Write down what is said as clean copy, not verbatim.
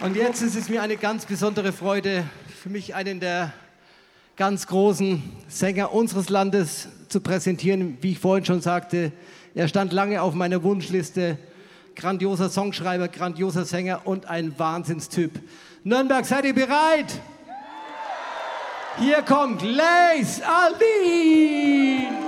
Und jetzt ist es mir eine ganz besondere Freude, für mich einen der ganz großen Sänger unseres Landes zu präsentieren. Wie ich vorhin schon sagte, er stand lange auf meiner Wunschliste. Grandioser Songschreiber, grandioser Sänger und ein Wahnsinnstyp. Nürnberg, seid ihr bereit? Hier kommt Lace Alvin!